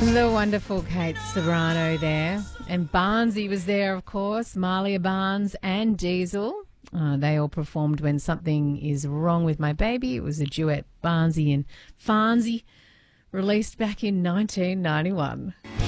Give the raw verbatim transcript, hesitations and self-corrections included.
The wonderful Kate Serrano there. And Barnesy was there, of course. Malia Barnes and Diesel. Uh, they all performed When Something Is Wrong With My Baby. It was a duet, Barnesy and Farnsey, released back in nineteen ninety-one.